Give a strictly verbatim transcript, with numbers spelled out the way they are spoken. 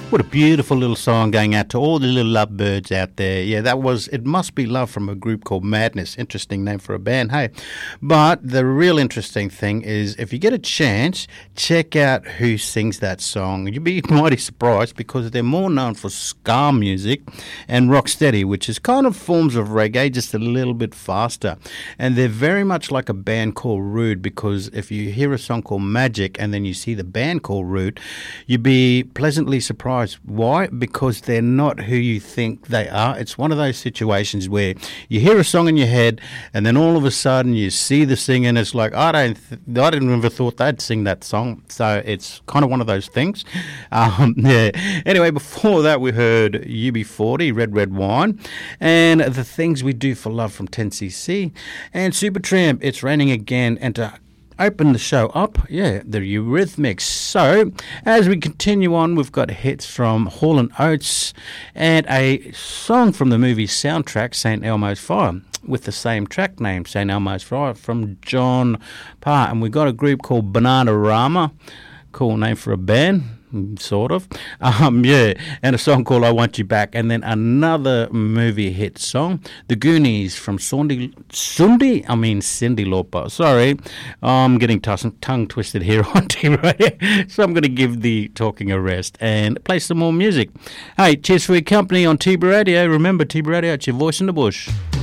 What a beautiful little song going out to all the little lovebirds out there. Yeah, that was It Must Be Love from a group called Madness. Interesting name for a band, hey. But the real interesting thing is if you get a chance, check out who sings that song. You'll be mighty surprised because they're more known for ska music and rocksteady, which is kind of forms of reggae, just a little bit faster. And they're very much like a band called Rude, because if you hear a song called Magic and then you see the band called Rude, you'd be pleasantly surprised. Why? Because they're not who you think they are. It's one of those situations where you hear a song in your head and then all of a sudden you see the singer and it's like, I don't, th- I didn't ever thought they'd sing that song. So it's kind of one of those things. Um, yeah. Anyway, before that we heard U B forty, Red Red Wine, and The Things We Do for Love from ten C C, and Supertramp, It's Raining Again, and to open the show up, yeah, the Eurythmics. So, as we continue on, we've got hits from Hall and Oates and a song from the movie soundtrack, Saint Elmo's Fire, with the same track name, Saint Elmo's Fire, from John Parr. And we've got a group called Bananarama, cool name for a band, sort of. Um, yeah, and a song called I Want You Back, and then another movie hit song, The Goonies from Sundi, Sundi? I mean Cyndi Lauper. Sorry, I'm getting t- tongue twisted here on T Radio, so I'm going to give the talking a rest and play some more music. Hey, cheers for your company on T B Radio. Remember, T B Radio, it's your voice in the bush.